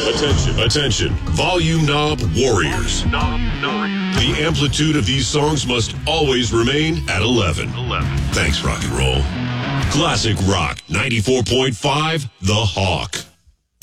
Attention, volume knob warriors. The amplitude of these songs must always remain at 11. Thanks, rock and roll. Classic Rock 94.5, The Hawk.